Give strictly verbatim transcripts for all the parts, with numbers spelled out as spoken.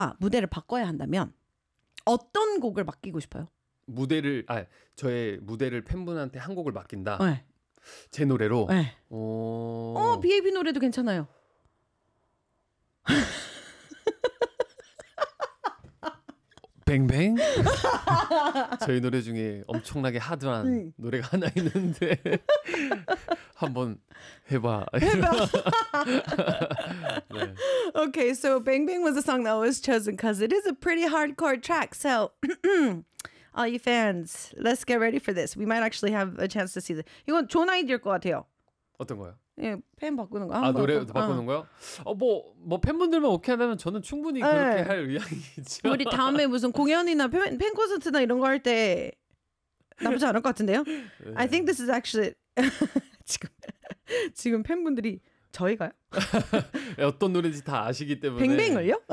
무대를 바꿔야 한다면 어떤 곡을 맡기고 싶어요? 무대를 아 저의 무대를 팬분한테 한 곡을 맡긴다. 네. 제 노래로. 네. 어... 어, 비에이비 노래도 괜찮아요. 뱅뱅? 저희 노래 중에 엄청나게 하드한 음. 노래가 하나 있는데 한번 해봐. 해봐. 네. Okay, so Bang Bang was a song that was chosen because it is a pretty hardcore track. So, all you fans, let's get ready for this. We might actually have a chance to see this. 이건 좋은 아이디어일 것 같아요. 어떤 거요? 예, 팬 바꾸는 거. 아, 노래 바꾸는 어. 거요? 어, 뭐, 뭐 팬분들만 오케이 하면 저는 충분히 네. 그렇게 할 의향이 있죠. 우리 다음에 무슨 공연이나 팬, 팬 콘서트나 이런 거 할 때 나쁘지 않을 것 같은데요? 네. I think this is actually 지금 지금 팬분들이 저희가요? 어떤 노래인지 다 아시기 때문에. 뱅뱅을요?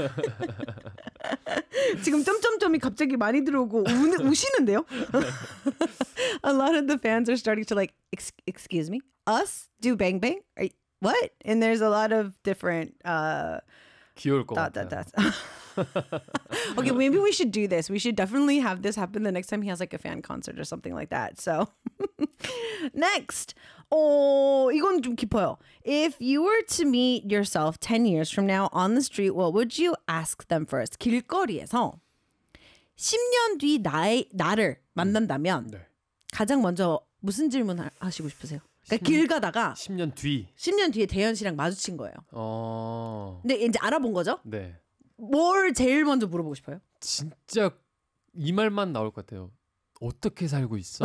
지금 점점점이 갑자기 많이 들어오고 우, 우시는데요? A lot of the fans are starting to like, excuse me, us do Bang Bang? Are you, what? And there's a lot of different. Uh, 귀여울 것 that, 같아요. That, okay, maybe we should do this. We should definitely have this happen the next time he has like a fan concert or something like that. So, next. 어, 이건 좀 깊어요. If you were to meet yourself ten years from now on the street, what would you ask them first? 길거리에서 십 년 뒤 나의, 나를 만난다면 네. 가장 먼저 무슨 질문 하, 하시고 싶으세요? 그러니까 십, 길 가다가 십 년 뒤. 십 년 뒤에 대현 씨랑 마주친 거예요. 어. 근데 이제 알아본 거죠? 네. 뭘 제일 먼저 물어보고 싶어요? 진짜 이 말만 나올 것 같아요. 어떻게 살고 있어?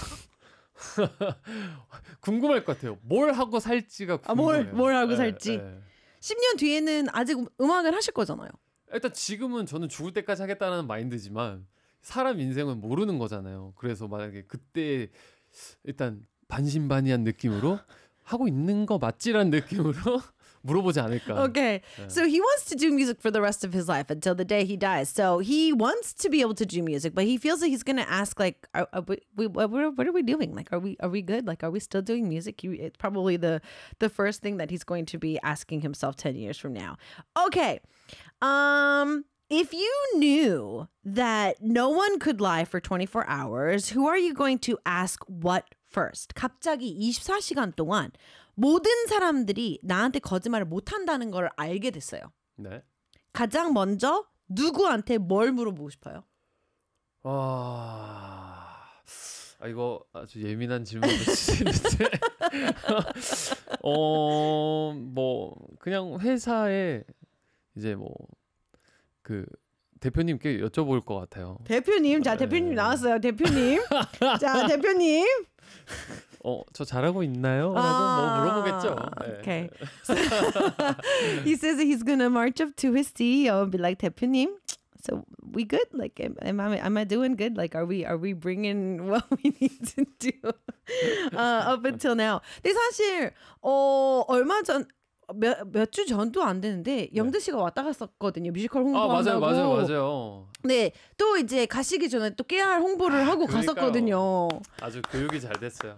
궁금할 것 같아요. 뭘 하고 살지가 궁금해요. 아, 뭘, 뭘 하고 네, 살지. 네. 십 년 뒤에는 아직 음악을 하실 거잖아요. 일단 지금은 저는 죽을 때까지 하겠다는 마인드지만 사람 인생은 모르는 거잖아요. 그래서 만약에 그때 일단 반신반의한 느낌으로 하고 있는 거 맞지라는 느낌으로 물어보지 않을까. Okay. 네. So he wants to do music for the rest of his life until the day he dies. So he wants to be able to do music, but he feels like he's going to ask like, are, are we, we, what, what are we doing? Like, are we, are we good? Like, are we still doing music? He, it's probably the, the first thing that he's going to be asking himself ten years from now. Okay. Um, if you knew that no one could lie for twenty-four hours, who are you going to ask what first? 갑자기 이십사 시간 동안 모든 사람들이 나한테 거짓말을 못한다는 걸 알게 됐어요. 네. 가장 먼저 누구한테 뭘 물어보고 싶어요? 아, 아 이거 아주 예민한 질문을 주시는데 어, 뭐 그냥 회사에 이제 뭐 그 대표님께 여쭤볼 것 같아요. 대표님, 자 대표님 나왔어요. 대표님, 자 대표님. 어, 저 잘하고 있나요? 라고 아, 뭐 물어보겠죠. Okay. So, he says that he's gonna march up to his C E O and be like, 대표님, so we good? Like, am, am I am I doing good? Like, are we are we bringing what we need to do uh, up until now? 근데 사실 어 얼마 전 몇 몇 주 전도 안 되는데 영재 씨가 왔다 갔었거든요. 뮤지컬 홍보한다고. 아, 맞아요, 맞아요, 맞아요. 네, 또 이제 가시기 전에 또 깨알 홍보를 하고 그러니까요. 갔었거든요. 아주 교육이 잘 됐어요.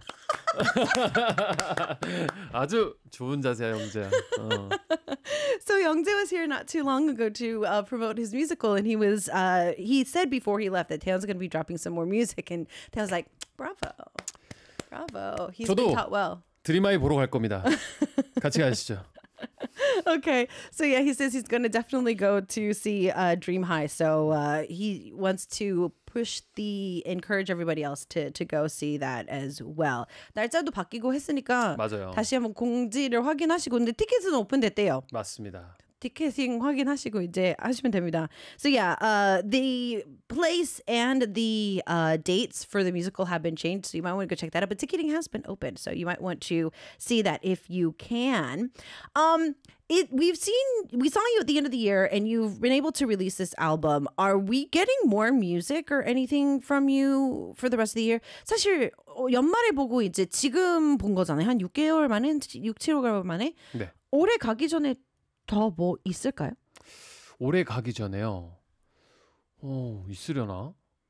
아주 좋은 자세야, 영재야. 어. So 영재 was here not too long ago to uh, promote his musical, and he was uh, he said before he left that Taeyeon's going to be dropping some more music, and Taeyeon's like, bravo, bravo. He's been taught well. 드림아이 보러 갈 겁니다. 같이 가시죠. Okay, so yeah, he says he's going to definitely go to see uh, Dream High. So uh, he wants to push the encourage everybody else to to go see that as well. 날짜도 바뀌고 했으니까 맞아요. 다시 한번 공지를 확인하시고 근데 티켓은 오픈됐대요. 맞습니다. 티켓팅 확인하시고 이제 하시면 됩니다. So yeah, uh, the place and the uh, dates for the musical have been changed, so you might want to go check that out. But ticketing has been open, so you might want to see that if you can. Um, it we've seen we saw you at the end of the year, and you've been able to release this album. Are we getting more music or anything from you for the rest of the year? 사실 연말에 보고 이제 지금 본 거잖아요. 한 육 개월 만에, 육, 칠 개월 만에. 네. 올해 가기 전에 더 뭐 있을까요? 올해 가기 전에요. 어, 있으려나?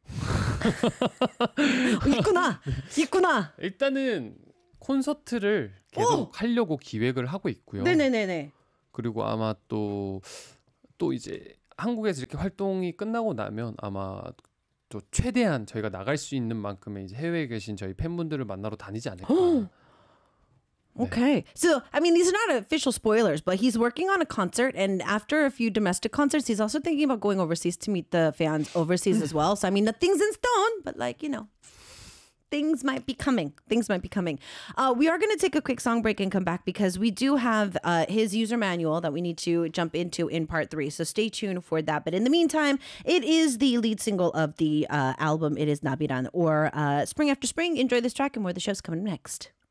있구나. 있구나. 일단은 콘서트를 계속 오! 하려고 기획을 하고 있고요. 네네네네. 그리고 아마 또, 또 이제 한국에서 이렇게 활동이 끝나고 나면 아마 또 최대한 저희가 나갈 수 있는 만큼의 이제 해외에 계신 저희 팬분들을 만나러 다니지 않을까. Okay. So, I mean, these are not official spoilers, but he's working on a concert. And after a few domestic concerts, he's also thinking about going overseas to meet the fans overseas as well. So, I mean, nothing's in stone, but like, you know, things might be coming. Things might be coming. Uh, we are going to take a quick song break and come back because we do have uh, his user manual that we need to jump into in part three. So stay tuned for that. But in the meantime, it is the lead single of the uh, album. It is Nabiran or uh, Spring After Spring. Enjoy this track and more of the show's coming next.